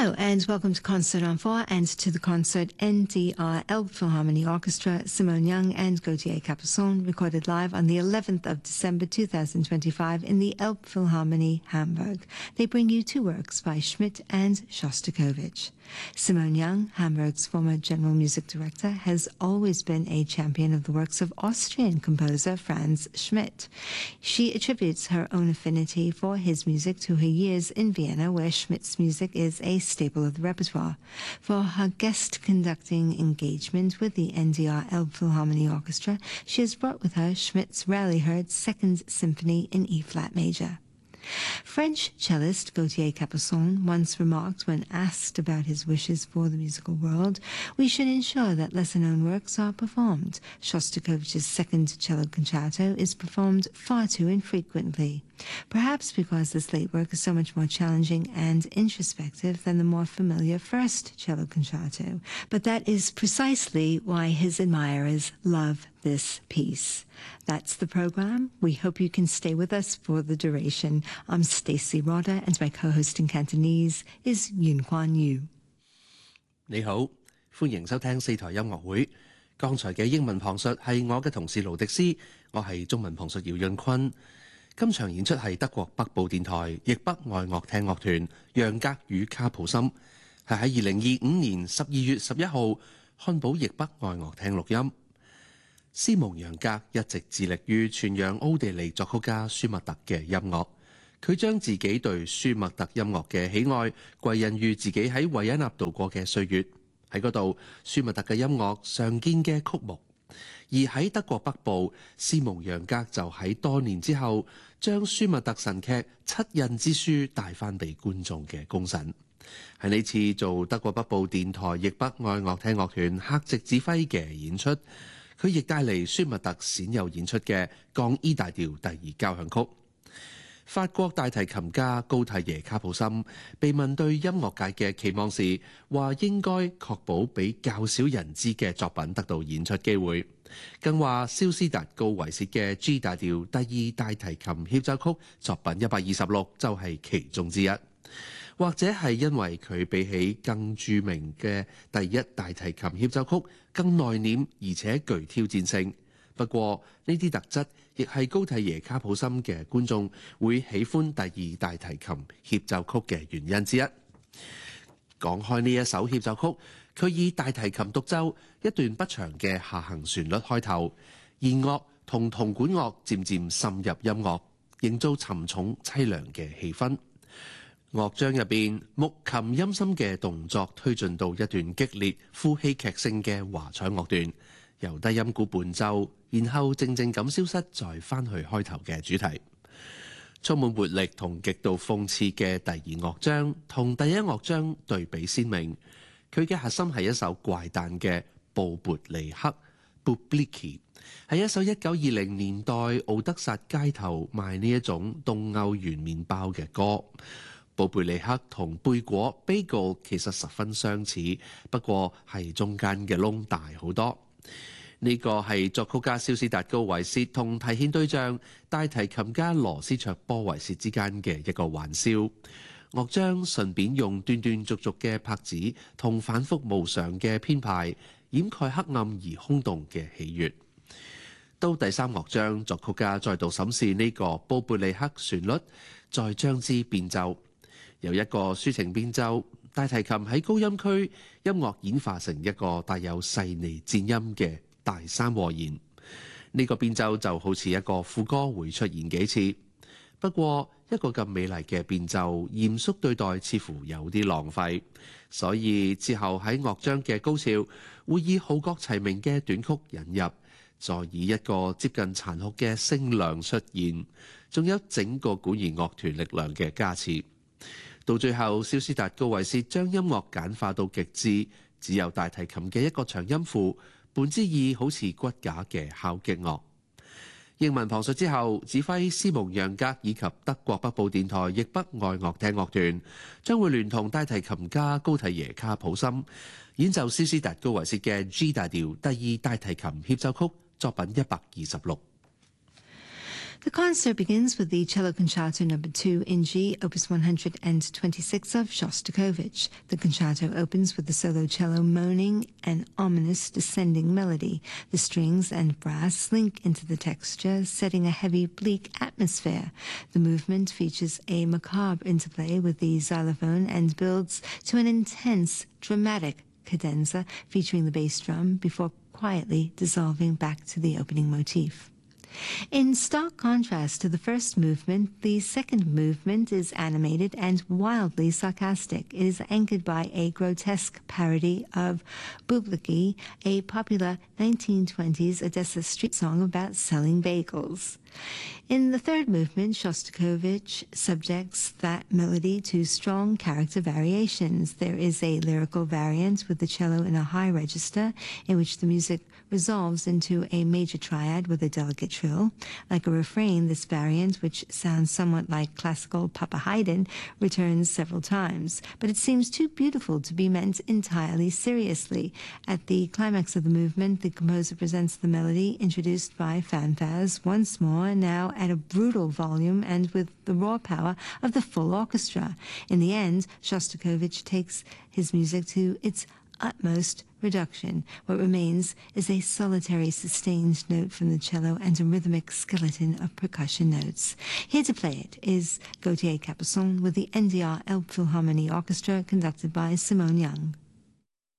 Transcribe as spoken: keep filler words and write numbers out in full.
Hello and welcome to Concert on Four and to the concert N D R Elbphilharmonie Orchestra, Simone Young and Gauthier Capuçon, recorded live on the eleventh of December two thousand twenty-five in the Elbphilharmonie, Hamburg. They bring you two works by Schmidt and Shostakovich. Simone Young, Hamburg's former general music director, has always been a champion of the works of Austrian composer Franz Schmidt. She attributes her own affinity for his music to her years in Vienna, where Schmidt's music is a staple of the repertoire. For her guest conducting engagement with the N D R Elbphilharmonie Orchestra, she has brought with her Schmidt's rarely heard Second Symphony in E-flat major. French cellist Gauthier Capuçon once remarked when asked about his wishes for the musical world, "We should ensure that lesser-known works are performed. Shostakovich's Second Cello Concerto is performed far too infrequently. Perhaps because this late work is so much more challenging and introspective than the more familiar First Cello Concerto. But that is precisely why his admirers love this piece." That's the program. We hope you can stay with us for the duration. I'm Stacey Rodder and my co-host in Cantonese is Yun Kuan Yu. 你好，歡迎收聽四台音樂會。剛才嘅英文旁述係我嘅同事盧迪斯，我係中文旁述姚潤坤。今場演出係德國北部電台譯北愛樂廳樂團楊格與卡普森，係喺二零二五年十二月十一號漢堡譯北愛樂廳錄音。斯蒙楊格一直致力於傳揚奧地利作曲家舒默特嘅音樂，佢將自己對舒默特音樂嘅喜愛歸因於自己喺維也納度過嘅歲月，喺嗰度舒默特嘅音樂常見嘅曲目。而喺德國北部，斯蒙楊格就喺多年之後將舒默特神劇《七印之書》帶翻俾觀眾嘅功臣。喺呢次做德國北部電台譯北愛樂廳樂團客席指揮嘅演出，佢亦帶嚟舒默特鮮有演出嘅降 E 大調第二交響曲。法國大提琴家高蒂耶卡普森被問對音樂界嘅期望時，話應該確保俾較少人知嘅作品得到演出機會，更話肖斯達高維薛嘅 G 大調第二大提琴協奏曲作品一百二十六就係其中之一。或者係因為佢比起更著名嘅第一大提琴協奏曲更內斂而且具挑戰性。不過呢啲特質亦係高蒂耶卡普森嘅觀眾會喜歡第二大提琴協奏曲嘅原因之一。講開呢一首協奏曲，佢以大提琴獨奏一段不長嘅下行旋律開頭，弦樂同銅管樂漸漸滲入音樂，營造沉重凄涼嘅氣氛。樂章入邊，木琴陰森嘅動作推進到一段激烈、富戲劇性嘅華彩樂段，由低音鼓伴奏，然後靜靜咁消失，再翻去開頭嘅主題。充滿活力同極度諷刺嘅第二樂章，同第一樂章對比鮮明。佢嘅核心係一首怪誕嘅布勃利克 （Bublicki）， 係一首一九二零年代奧德薩街頭賣呢一種凍漚圓麵包嘅歌。布貝利克同貝果 bagel 其實十分相似，不過係中間嘅窿大好多。呢個係作曲家肖斯達高維薛同提獻對象大提琴家羅斯卓波維薛之間嘅一個玩笑。樂章順便用斷斷續續嘅拍子同反覆無常嘅編排，掩蓋黑暗而空洞嘅喜悅。到第三樂章，作曲家再度審視呢個布貝利克旋律，再將之變奏。由一個抒情變奏，大提琴喺高音區，音樂演化成一個帶有細膩漸音嘅大三和弦。呢個變奏就好似一個副歌會出現幾次。不過一個咁美麗嘅變奏，嚴肅對待似乎有啲浪費，所以之後喺樂章嘅高潮會以號角齊鳴嘅短曲引入，再以一個接近殘酷嘅聲量出現，仲有整個管弦樂團力量嘅加持。到最後，肖斯達高維薛將音樂簡化到極致，只有大提琴嘅一個長音符，伴之意好似骨架嘅敲擊樂。英文旁述之後，指揮斯蒙楊格以及德國北部電台譯北愛樂廳樂團將會聯同大提琴家高蒂耶卡普森演奏肖斯達高維薛嘅 G 大調第二大提琴協奏曲作品一百二十六。 The concert begins with the Cello Concerto Number two in G, Opus one hundred twenty-six of Shostakovich. The concerto opens with the solo cello moaning an ominous descending melody. The strings and brass link into the texture, setting a heavy, bleak atmosphere. The movement features a macabre interplay with the xylophone and builds to an intense, dramatic cadenza featuring the bass drum before quietly dissolving back to the opening motif. In stark contrast to the first movement, the second movement is animated and wildly sarcastic. It is anchored by a grotesque parody of Bubliki, a popular nineteen twenties Odessa street song about selling bagels. In the third movement, Shostakovich subjects that melody to strong character variations. There is a lyrical variant with the cello in a high register, in which the music resolves into a major triad with a delicate trill. Like a refrain, this variant, which sounds somewhat like classical Papa Haydn, returns several times, but it seems too beautiful to be meant entirely seriously. At the climax of the movement, the composer presents the melody introduced by fanfares once more, now at a brutal volume and with the raw power of the full orchestra. In the end, Shostakovich takes his music to its utmost reduction. What remains is a solitary sustained note from the cello and a rhythmic skeleton of percussion notes. Here to play it is Gauthier Capuçon with the N D R Elbphilharmonie Orchestra, conducted by Simone Young.